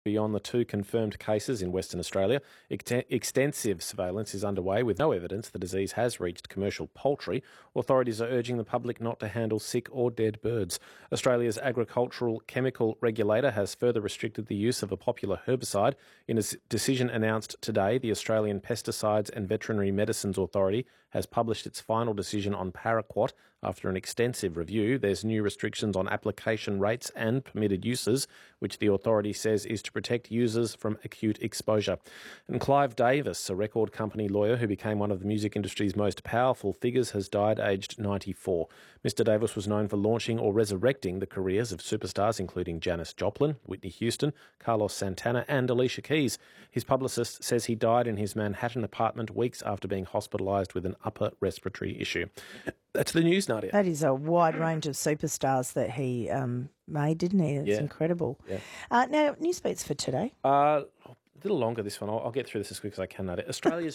Beyond the 2 confirmed cases in Western Australia, extensive surveillance is underway with no evidence the disease has reached commercial poultry. Authorities are urging the public not to handle sick or dead birds. Australia's agricultural chemical regulator has further restricted the use of a popular herbicide. In a decision announced today, the Australian Pesticides and Veterinary Medicines Authority has published its final decision on paraquat. After an extensive review, there's new restrictions on application rates and permitted uses, which the authority says is to protect users from acute exposure. And Clive Davis, a record company lawyer who became one of the music industry's most powerful figures, has died aged 94. Mr Davis was known for launching or resurrecting the careers of superstars including Janis Joplin, Whitney Houston, Carlos Santana and Alicia Keys. His publicist says he died in his Manhattan apartment weeks after being hospitalised with an upper respiratory issue. That's the news, Nadia. That is a wide range of superstars that he made, didn't he? It's incredible. Yeah. Now, news beats for today. A little longer, this one. I'll get through this as quick as I can, Nadia. Australia's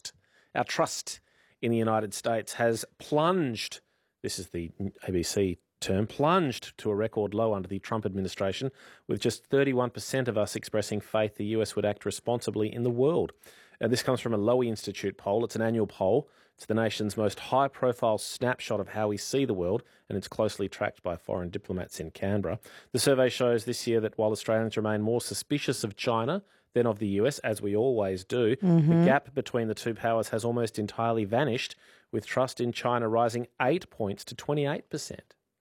our trust in the United States has plunged, this is the ABC term, plunged to a record low under the Trump administration, with just 31% of us expressing faith the US would act responsibly in the world. This comes from a Lowy Institute poll. It's an annual poll. It's the nation's most high-profile snapshot of how we see the world, and it's closely tracked by foreign diplomats in Canberra. The survey shows this year that while Australians remain more suspicious of China than of the US, as we always do, the gap between the two powers has almost entirely vanished, with trust in China rising 8 points to 28%.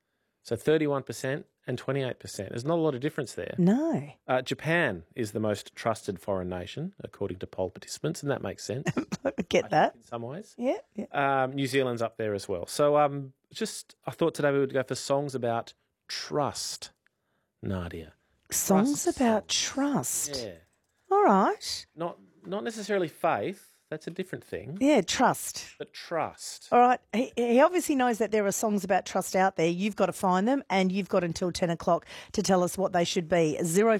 So 31% and 28%. There's not a lot of difference there. No. Japan is the most trusted foreign nation, according to poll participants, and that makes sense. I get that. In some ways. Yeah. New Zealand's up there as well. So I thought today we would go for songs about trust, Nadia. Songs about trust. Yeah. All right. Not necessarily faith. That's a different thing. Yeah, trust. But trust. All right. He obviously knows that there are songs about trust out there. You've got to find them, and you've got until 10 o'clock to tell us what they should be.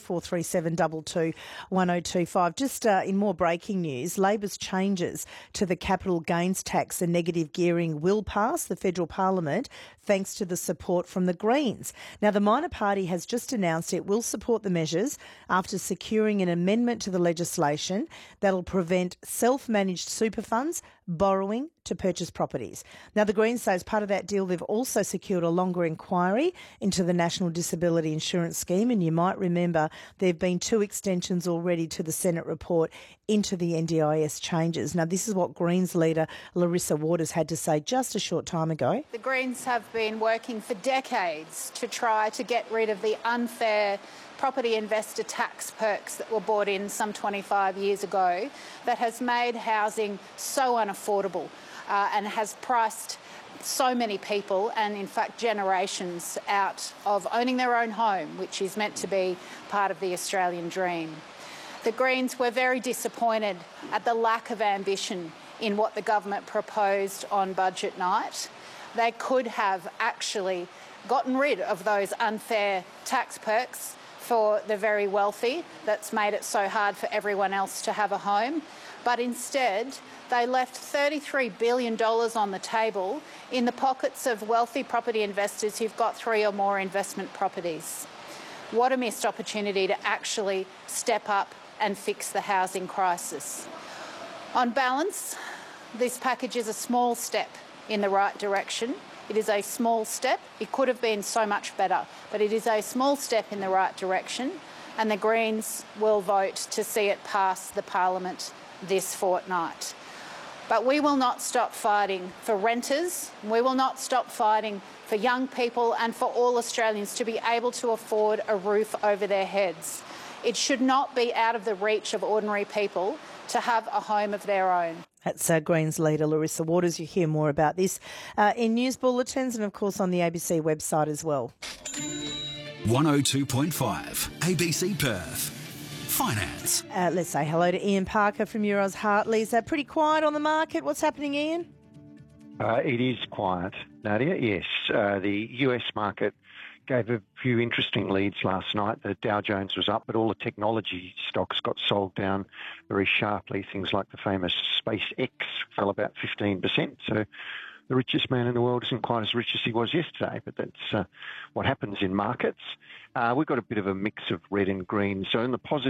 0437 22 1025. Just in more breaking news, Labor's changes to the capital gains tax and negative gearing will pass the federal parliament thanks to the support from the Greens. Now, the minor party has just announced it will support the measures after securing an amendment to the legislation that'll prevent self-managed super funds borrowing to purchase properties. Now, the Greens say as part of that deal, they've also secured a longer inquiry into the National Disability Insurance Scheme, and you might remember there have been 2 extensions already to the Senate report into the NDIS changes. Now, this is what Greens leader Larissa Waters had to say just a short time ago. The Greens have been working for decades to try to get rid of the unfair property investor tax perks that were brought in some 25 years ago that has made housing so unaffordable and has priced so many people and, in fact, generations out of owning their own home, which is meant to be part of the Australian dream. The Greens were very disappointed at the lack of ambition in what the government proposed on budget night. They could have actually gotten rid of those unfair tax perks for the very wealthy that's made it so hard for everyone else to have a home. But instead, they left $33 billion on the table in the pockets of wealthy property investors who've got 3 or more investment properties. What a missed opportunity to actually step up and fix the housing crisis. On balance, this package is a small step in the right direction. It is a small step. It could have been so much better, but it is a small step in the right direction, and the Greens will vote to see it pass the Parliament this fortnight. But we will not stop fighting for renters. We will not stop fighting for young people and for all Australians to be able to afford a roof over their heads. It should not be out of the reach of ordinary people to have a home of their own. That's Greens leader Larissa Waters. You hear more about this in news bulletins and, of course, on the ABC website as well. 102.5 ABC Perth. Finance. Let's say hello to Ian Parker from Euroz Hartley's. Pretty quiet on the market. What's happening, Ian? It is quiet, Nadia, yes. The US market gave a few interesting leads last night. The Dow Jones was up, but all the technology stocks got sold down very sharply. Things like the famous SpaceX fell about 15%. So the richest man in the world isn't quite as rich as he was yesterday, but that's what happens in markets. We've got a bit of a mix of red and green. So in the positive